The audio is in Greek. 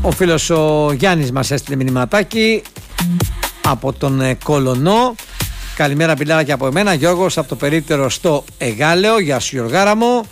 Ο φίλος ο Γιάννης μας έστειλε μηνυματάκι από τον Κολονό. Καλημέρα πιλάρα και από εμένα, Γιώργος από το περίπτερο στο Εγάλεο. Γεια σου Γιωργάρα μου.